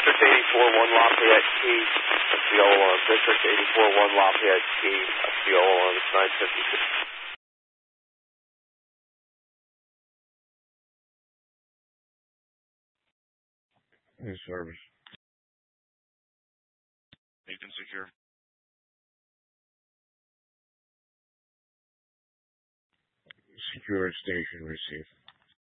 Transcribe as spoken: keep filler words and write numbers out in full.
District eighty-four one Lafayette Key, that's the yellow alarm. District eighty-four one Lafayette Key, that's the yellow alarm. It's nine fifty-six. In service. Beacon secure. Secure station received.